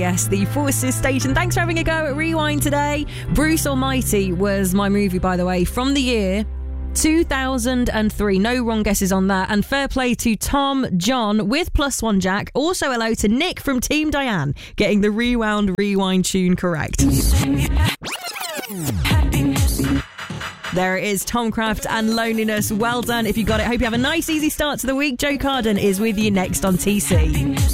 Yes, the Forces Station. Thanks for having a go at Rewind today. Bruce Almighty was my movie, by the way, from the year 2003. No wrong guesses on that. And fair play to Tom John with +1 Jack. Also hello to Nick from Team Diane, getting the Rewind tune correct. There it is, Tom Craft and Loneliness. Well done if you got it. Hope you have a nice, easy start to the week. Joe Carden is with you next on TC.